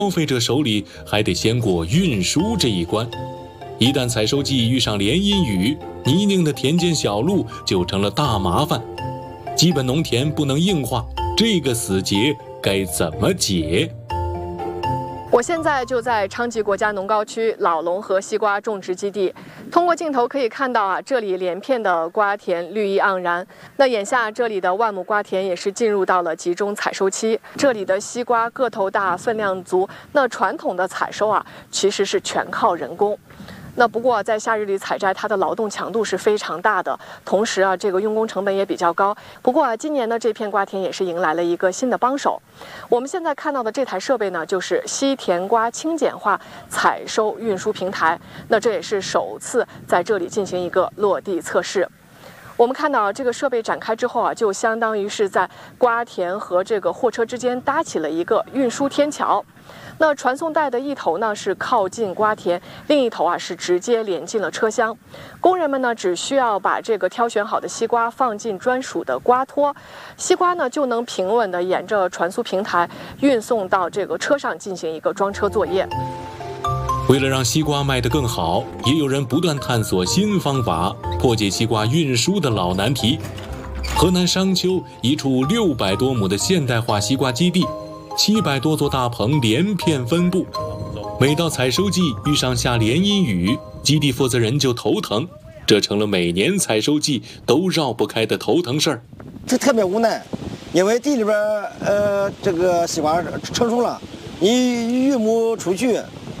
消费者手里还得先过运输这一关。一旦采收季遇上连阴雨，泥泞的田间小路就成了大麻烦。基本农田不能硬化，这个死结该怎么解？ 我现在就在昌吉国家农高区老龙河西瓜种植基地，通过镜头可以看到啊，这里连片的瓜田绿意盎然。那眼下这里的万亩瓜田也是进入到了集中采收期，这里的西瓜个头大，分量足。那传统的采收啊，其实是全靠人工。那不过在夏日里采摘，它的劳动强度是非常大的，同时啊，这个用工成本也比较高。不过啊，今年的这片瓜田也是迎来了一个新的帮手。我们现在看到的这台设备呢，就是西甜瓜轻简化采收运输平台。那这也是首次在这里进行一个落地测试。我们看到这个设备展开之后啊，就相当于是在瓜田和这个货车之间搭起了一个运输天桥。那传送带的一头呢是靠近瓜田，另一头啊是直接连进了车厢。工人们呢只需要把这个挑选好的西瓜放进专属的瓜托，西瓜呢就能平稳地沿着传输平台运送到这个车上进行一个装车作业。 为了让西瓜卖得更好，也有人不断探索新方法，破解西瓜运输的老难题。河南商丘一处600多亩的现代化西瓜基地，700多座大棚连片分布，每到采收季遇上下连阴雨，基地负责人就头疼，这成了每年采收季都绕不开的头疼事儿。 这特别无奈，因为地里边这个西瓜成熟了，你运不出去，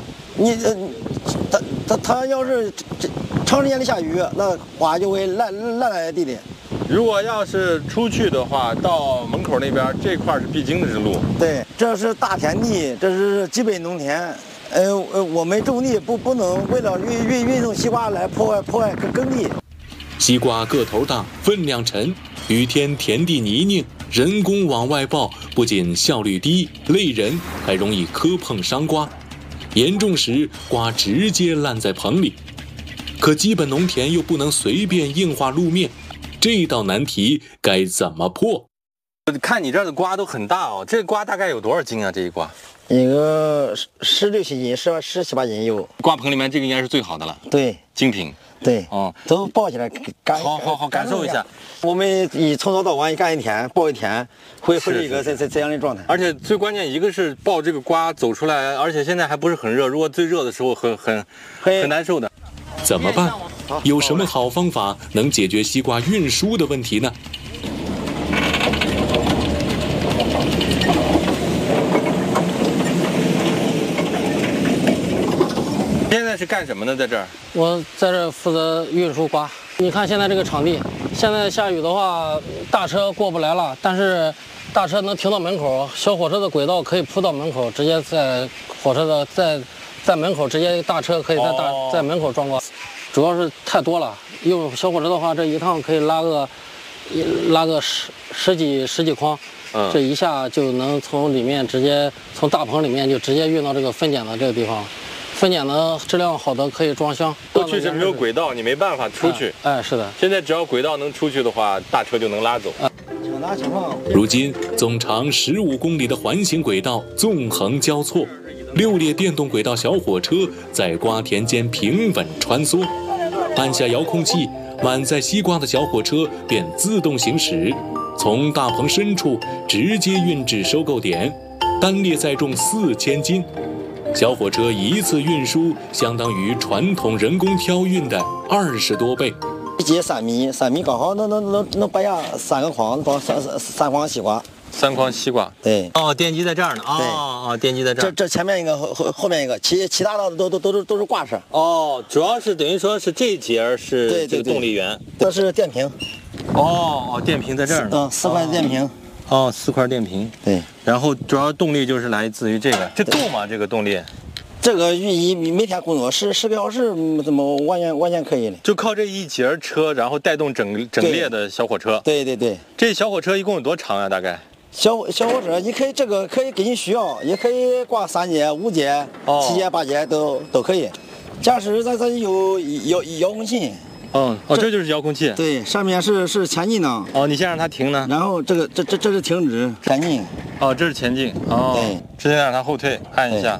它要是长时间的下雨，那花就会烂在地里。 如果要是出去的话，到门口那边这块是必经的之路。 对，这是大田地，这是基本农田。我们种地不能为了运送西瓜来破坏耕地。 西瓜个头大，分量沉，雨天田地泥泞，人工往外抱，不仅效率低、累人，还容易磕碰伤瓜。严重时，瓜直接烂在棚里。可基本农田又不能随便硬化路面，这道难题该怎么破？ 看你这儿的瓜都很大哦，这瓜大概有多少斤啊？这一瓜？ 一个16、17斤，17、18斤有。 瓜棚里面这个应该是最好的了。 对， 精品。 对， 哦， 都抱起来好感受一下。 我们从早到晚干一天，抱一天，会是一个这样的状态。 而且最关键，一个是抱这个瓜走出来，而且现在还不是很热，如果最热的时候很难受的。 怎么办？有什么好方法能解决西瓜运输的问题呢？ 现在是干什么呢？在这儿， 我在这负责运输瓜。你看现在这个场地，现在下雨的话，大车过不来了，但是大车能停到门口，小火车的轨道可以铺到门口，直接在火车的在门口直接大车可以在门口装瓜。主要是太多了，用小火车的话，这一趟可以拉个十几筐，这一下就能从里面直接从大棚里面就直接运到这个分拣的这个地方。分拣的质量好的可以装箱。 过去是没有轨道，你没办法出去。 是的。 现在只要轨道能出去的话，大车就能拉走。 如今，总长15公里的环形轨道纵横交错，6列电动轨道小火车在瓜田间平稳穿梭。按下遥控器，满载西瓜的小火车便自动行驶，从大棚深处直接运至收购点，单列载重4000斤。小火车一次运输相当于传统人工挑运的20多倍。 一节3米刚好能摆下3个筐，装3筐西瓜。 3筐西瓜。 对。 哦，电机在这儿呢。哦，电机在这儿。 这前面一个，后面一个，其他的都是挂车。 哦，主要是等于说是这一节是这个动力源。 这是电瓶。 哦，电瓶在这儿呢。 4块电瓶。 4块电瓶。对。然后主要动力就是来自于这个，这够吗？这个动力？ 这个每天工作10个小时，怎么完全可以的？ 就靠这一节车，然后带动整列的小火车。对。这小火车一共有多长啊？大概？ 小火车，你可以这个可以根据需要，也可以挂3节、5节、7节、8节都可以。驾驶咱有遥控器。 哦，这就是遥控器。 对，上面是前进档。 哦，你先让它停呢。 然后这是停止前进。 哦，这是前进。哦， 对， 直接让它后退，按一下。